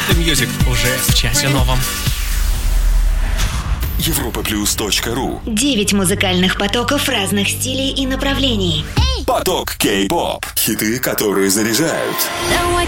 Apple Music уже в часе новом. Europaplus.ru 9 музыкальных потоков разных стилей и направлений. Поток K-pop. Хиты, которые заряжают.